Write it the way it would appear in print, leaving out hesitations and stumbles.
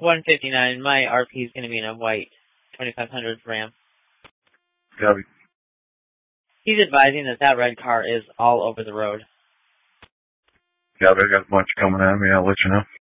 159. My RP is going to be in a white 2500 Ram. Copy. He's advising that red car is all over the road. Copy. I got a bunch coming at me. I'll let you know.